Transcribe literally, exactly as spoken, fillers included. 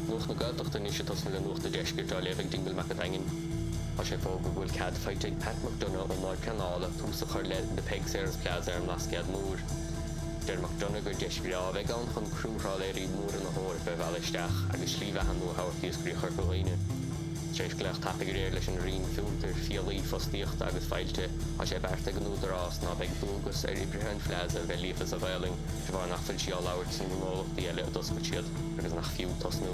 nuach na gadaachta ní sé tosna le nuachta deisgur dá lefing dingle mac a dangin. A sé fóg go bhfuil cad feitig Pat McDonough an náid canála túsa chuir le de Pegs Airs Plaza ar an lasciad mór. Der McDonough gur deisgur á bheith an chun crúmhrál éirí mór an na hóir bheith bheileisteach agus slíomhehan nó hairtíos grí chuir gohaine. Séis gleach tapig réir leis an rion fiúntar fialaí fostíocht agus feilte a sé berta gan údarrás ná bheith dúgus ar Ibrahim Plaza bheith lífas a bheiling, de bhar nach fuil sí á labhairt san mólachtaí eile a doscail siad agus nach fiú tosnú